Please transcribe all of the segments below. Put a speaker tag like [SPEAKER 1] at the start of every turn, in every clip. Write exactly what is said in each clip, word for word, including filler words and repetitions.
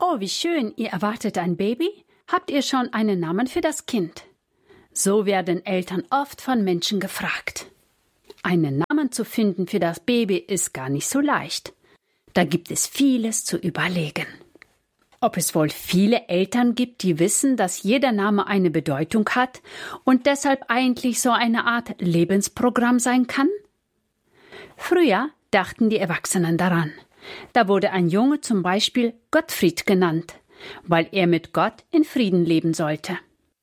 [SPEAKER 1] Oh, wie schön, ihr erwartet ein Baby? Habt ihr schon einen Namen für das Kind? So werden Eltern oft von Menschen gefragt. Einen Namen zu finden für das Baby ist gar nicht so leicht. Da gibt es vieles zu überlegen. Ob es wohl viele Eltern gibt, die wissen, dass jeder Name eine Bedeutung hat und deshalb eigentlich so eine Art Lebensprogramm sein kann? Früher dachten die Erwachsenen daran. Da wurde ein Junge zum Beispiel Gottfried genannt, weil er mit Gott in Frieden leben sollte.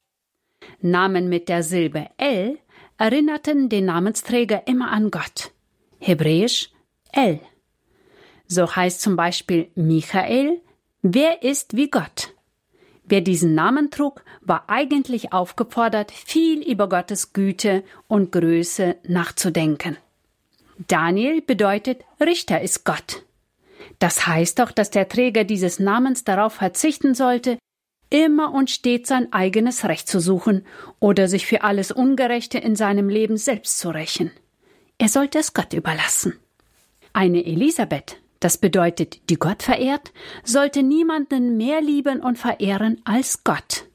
[SPEAKER 1] Namen mit der Silbe El erinnerten den Namensträger immer an Gott. Hebräisch El. So heißt zum Beispiel Michael, wer ist wie Gott? Wer diesen Namen trug, war eigentlich aufgefordert, viel über Gottes Güte und Größe nachzudenken. Daniel bedeutet, Richter ist Gott. Das heißt doch, dass der Träger dieses Namens darauf verzichten sollte, immer und stets sein eigenes Recht zu suchen oder sich für alles Ungerechte in seinem Leben selbst zu rächen. Er sollte es Gott überlassen. Eine Elisabeth, das bedeutet, die Gott verehrt, sollte niemanden mehr lieben und verehren als Gott.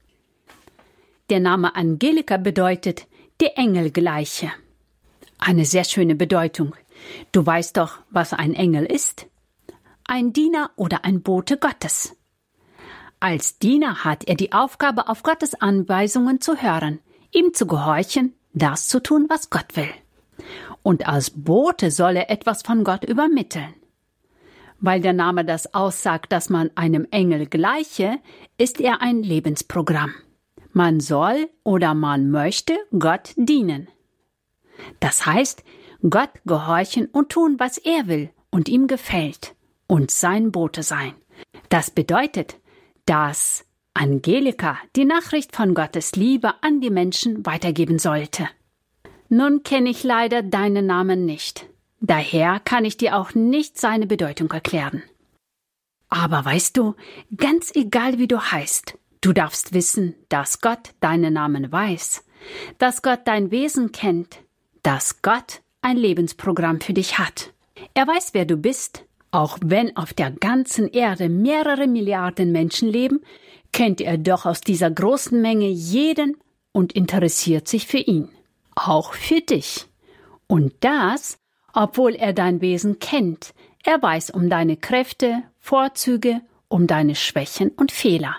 [SPEAKER 1] Der Name Angelika bedeutet, die Engelgleiche. Eine sehr schöne Bedeutung. Du weißt doch, was ein Engel ist? Ein Diener oder ein Bote Gottes. Als Diener hat er die Aufgabe, auf Gottes Anweisungen zu hören, ihm zu gehorchen, das zu tun, was Gott will. Und als Bote soll er etwas von Gott übermitteln. Weil der Name das aussagt, dass man einem Engel gleiche, ist er ein Lebensprogramm. Man soll oder man möchte Gott dienen. Das heißt, Gott gehorchen und tun, was er will und ihm gefällt und sein Bote sein. Das bedeutet, dass Angelika die Nachricht von Gottes Liebe an die Menschen weitergeben sollte. Nun kenne ich leider deinen Namen nicht. Daher kann ich dir auch nicht seine Bedeutung erklären. Aber weißt du, ganz egal wie du heißt, du darfst wissen, dass Gott deinen Namen weiß, dass Gott dein Wesen kennt, dass Gott ein Lebensprogramm für dich hat. Er weiß, wer du bist. Auch wenn auf der ganzen Erde mehrere Milliarden Menschen leben, kennt er doch aus dieser großen Menge jeden und interessiert sich für ihn. Auch für dich. Und das, obwohl er dein Wesen kennt. Er weiß um deine Kräfte, Vorzüge, um deine Schwächen und Fehler.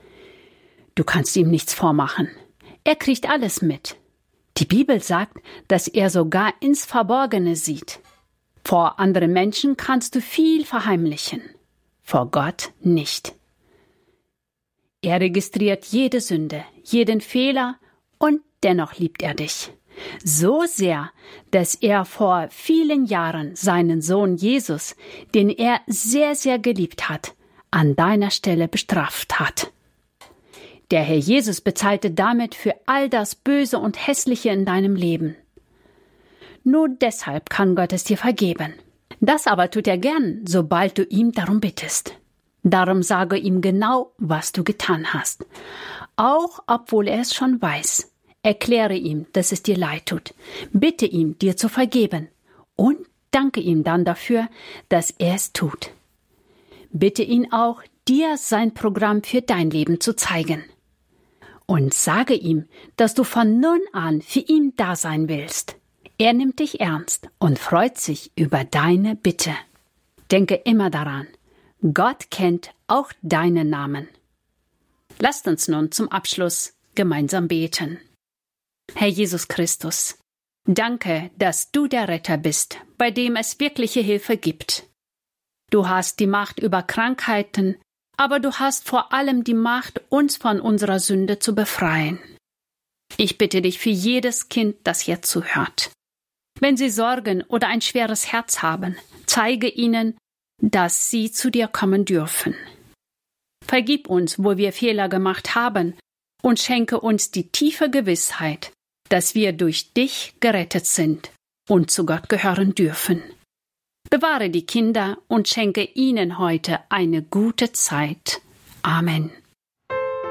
[SPEAKER 1] Du kannst ihm nichts vormachen. Er kriegt alles mit. Die Bibel sagt, dass er sogar ins Verborgene sieht. Vor anderen Menschen kannst du viel verheimlichen, vor Gott nicht. Er registriert jede Sünde, jeden Fehler und dennoch liebt er dich. So sehr, dass er vor vielen Jahren seinen Sohn Jesus, den er sehr, sehr geliebt hat, an deiner Stelle bestraft hat. Der Herr Jesus bezahlte damit für all das Böse und Hässliche in deinem Leben. Nur deshalb kann Gott es dir vergeben. Das aber tut er gern, sobald du ihm darum bittest. Darum sage ihm genau, was du getan hast. Auch obwohl er es schon weiß. Erkläre ihm, dass es dir leid tut. Bitte ihn, dir zu vergeben. Und danke ihm dann dafür, dass er es tut. Bitte ihn auch, dir sein Programm für dein Leben zu zeigen. Und sage ihm, dass du von nun an für ihn da sein willst. Er nimmt dich ernst und freut sich über deine Bitte. Denke immer daran, Gott kennt auch deinen Namen. Lasst uns nun zum Abschluss gemeinsam beten. Herr Jesus Christus, danke, dass du der Retter bist, bei dem es wirkliche Hilfe gibt. Du hast die Macht über Krankheiten, aber du hast vor allem die Macht, uns von unserer Sünde zu befreien. Ich bitte dich für jedes Kind, das hier zuhört. Wenn sie Sorgen oder ein schweres Herz haben, zeige ihnen, dass sie zu dir kommen dürfen. Vergib uns, wo wir Fehler gemacht haben, und schenke uns die tiefe Gewissheit, dass wir durch dich gerettet sind und zu Gott gehören dürfen. Bewahre die Kinder und schenke ihnen heute eine gute Zeit. Amen.